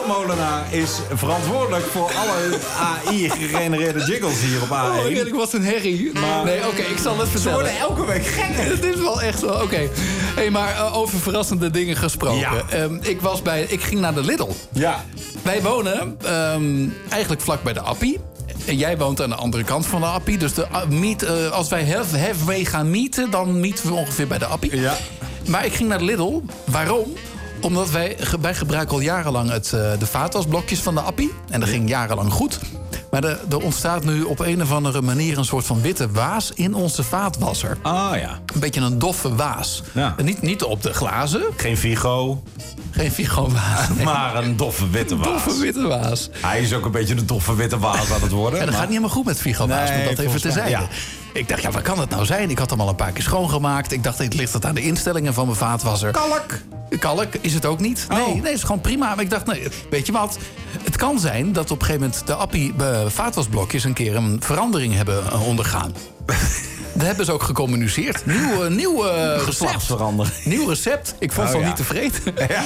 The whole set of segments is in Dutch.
Molenaar is verantwoordelijk voor alle AI-gegenereerde jiggles hier op A1. Ik was een herrie. Nee, oké, ik zal het vertellen. Ze worden elke week gekker. Het is wel echt zo, oké. Hey, maar over verrassende dingen gesproken. Ja. Ik ging naar de Lidl. Ja. Wij wonen eigenlijk vlak bij de Appie. En jij woont aan de andere kant van de Appie. Dus als wij halfway gaan meeten, dan meeten we ongeveer bij de Appie. Ja. Maar ik ging naar de Lidl. Waarom? Omdat wij gebruiken al jarenlang de vaatwasblokjes van de Appie. En dat ging jarenlang goed. Maar er ontstaat nu op een of andere manier een soort van witte waas in onze vaatwasser. Ah ja. Een beetje een doffe waas. Ja. Niet op de glazen. Geen Vigo. Geen Vigo-waas. Nee. Maar een doffe witte waas. Doffe witte waas. Hij is ook een beetje de doffe witte waas aan het worden. En dat gaat niet helemaal goed met Vigo-waas, maar dat even terzijde. Ja. Ik dacht, wat kan het nou zijn? Ik had hem al een paar keer schoongemaakt. Ik dacht, ligt het aan de instellingen van mijn vaatwasser? Kalk is het ook niet. Nee, het is gewoon prima. Maar ik dacht, nee, weet je wat? Het kan zijn dat op een gegeven moment de Appie vaatwasblokjes een keer een verandering hebben ondergaan. Dat hebben ze ook gecommuniceerd. Nieuw geslachtsverandering. Nieuw recept. Ik vond ze al niet tevreden. Ja.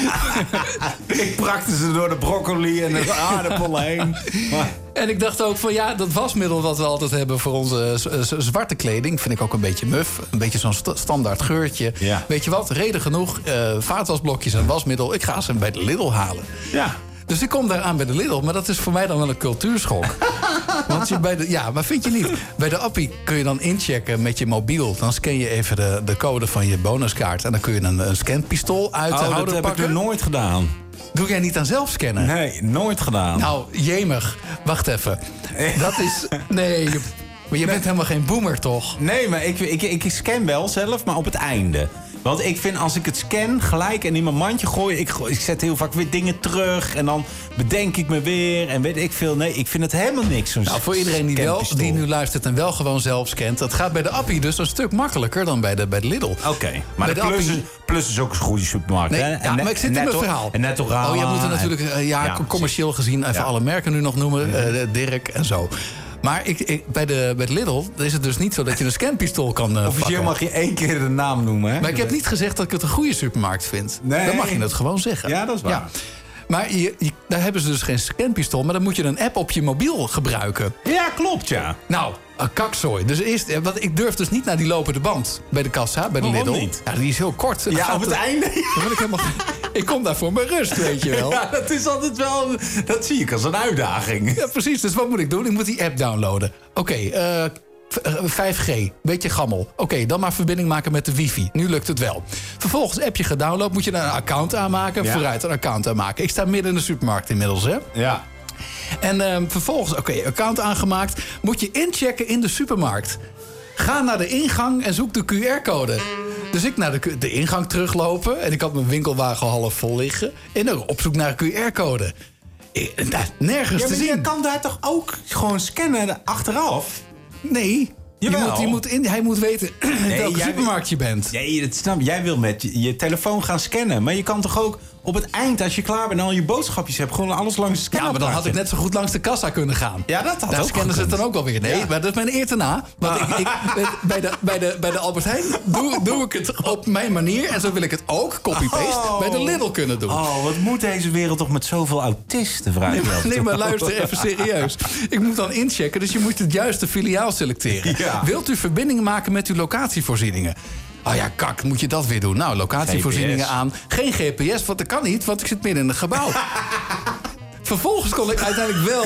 Ik prakte ze door de broccoli en de aardappelen heen. Maar... En ik dacht ook van dat wasmiddel wat we altijd hebben voor onze zwarte kleding, vind ik ook een beetje muf. Een beetje zo'n standaard geurtje. Ja. Weet je wat? Reden genoeg. Vaatwasblokjes en wasmiddel. Ik ga ze bij de Lidl halen. Ja. Dus ik kom daar aan bij de Lidl, maar dat is voor mij dan wel een cultuurschok. Want maar vind je niet? Bij de Appie kun je dan inchecken met je mobiel. Dan scan je even de code van je bonuskaart. En dan kun je een scanpistool uit de houder pakken. Dat heb ik nooit gedaan. Doe jij niet aan zelfscannen? Nee, nooit gedaan. Nou, jemig. Wacht even. Dat is... Nee, maar je bent helemaal geen boomer, toch? Nee, maar ik scan wel zelf, maar op het einde. Want ik vind, als ik het scan gelijk en in mijn mandje gooi... Ik zet heel vaak weer dingen terug en dan bedenk ik me weer en weet ik veel. Nee, ik vind het helemaal niks. Voor iedereen die nu luistert en wel gewoon zelf scant... dat gaat bij de Appie dus een stuk makkelijker dan bij de Lidl. Oké, maar de Plus is ook een goede supermarkt, nee, hè? Maar ik zit in mijn verhaal. En Nettorama. Jij moet er natuurlijk commercieel gezien even alle merken nu nog noemen. Dirk en zo. Maar bij de Lidl is het dus niet zo dat je een scanpistool kan Officieel mag je 1 keer de naam noemen, hè? Maar ik heb niet gezegd dat ik het een goede supermarkt vind. Nee. Dan mag je het gewoon zeggen. Ja, dat is waar. Ja. Maar daar hebben ze dus geen scanpistool, maar dan moet je een app op je mobiel gebruiken. Ja, klopt, ja. Nou, een kakzooi. Dus eerst, want ik durf dus niet naar die lopende band bij de kassa, bij de Lidl. Niet? Ja, die is heel kort. Ja, op het einde. Dan word ik helemaal... Ik kom daar voor mijn rust, weet je wel. Ja, dat is altijd wel... Dat zie ik als een uitdaging. Ja, precies. Dus wat moet ik doen? Ik moet die app downloaden. Oké, 5G. Beetje gammel. Oké, dan maar verbinding maken met de wifi. Nu lukt het wel. Vervolgens appje gedownload. Moet je een account aanmaken. Ja. Vooruit een account aanmaken. Ik sta midden in de supermarkt inmiddels, hè? Ja. En vervolgens, account aangemaakt. Moet je inchecken in de supermarkt. Ga naar de ingang en zoek de QR-code. Dus ik naar de ingang teruglopen. En ik had mijn winkelwagen half vol liggen. En op zoek naar een QR-code. Nergens te zien. Je kan daar toch ook gewoon scannen achteraf? Nee. Hij moet weten welke supermarkt je bent. Nee, dat snap. Jij wil met je telefoon gaan scannen. Maar je kan toch ook op het eind, als je klaar bent en al je boodschapjes hebt, gewoon alles langs de scanner. Ja, maar dan had ik net zo goed langs de kassa kunnen gaan. Ja, dat had daar ook scannen ze het dan ook alweer. Nee, maar dat is mijn eer te na. Want bij de Albert Heijn doe ik het op mijn manier. En zo wil ik het ook, copy-paste, bij de Lidl kunnen doen. Oh, wat moet deze wereld toch met zoveel autisten, vraag ik Nee, maar luister even serieus. Ik moet dan inchecken, dus je moet het juiste filiaal selecteren. Ja. Wilt u verbinding maken met uw locatievoorzieningen? Oh ja, kak, moet je dat weer doen? Nou, locatievoorzieningen aan. Geen GPS, want dat kan niet, want ik zit midden in een gebouw. Vervolgens kon ik uiteindelijk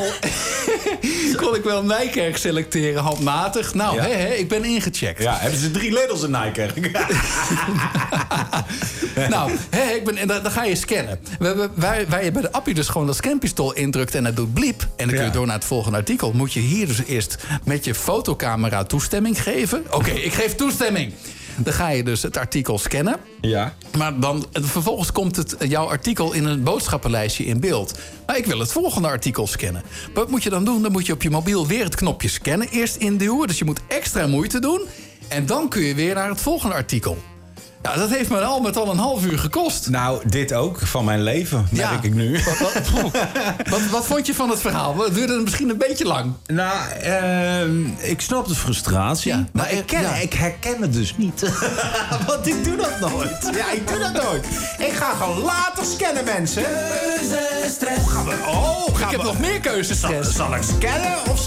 wel Nijkerk selecteren, handmatig. Nou, ik ben ingecheckt. Ja, hebben ze 3 Lidls in Nijkerk? Nou, dan ga je scannen. Waar je bij de Appie dus gewoon dat scanpistool indrukt en het doet bliep. En dan kun je door naar het volgende artikel. Moet je hier dus eerst met je fotocamera toestemming geven. Oké, ik geef toestemming. Dan ga je dus het artikel scannen. Ja. Maar dan vervolgens komt jouw artikel in een boodschappenlijstje in beeld. Maar ik wil het volgende artikel scannen. Wat moet je dan doen? Dan moet je op je mobiel weer het knopje scannen eerst induwen. Dus je moet extra moeite doen. En dan kun je weer naar het volgende artikel. Nou, dat heeft me al met al een half uur gekost. Nou, dit ook van mijn leven, merk ik nu. Wat vond je van het verhaal? Het duurde misschien een beetje lang. Nou, ik snap de frustratie. Ja, maar ik herken het dus niet. Want ik doe dat nooit. Ja, ik doe dat nooit. Ik ga gewoon later scannen, mensen. keuzestress. Ik heb nog meer keuzestress. Zal ik scannen of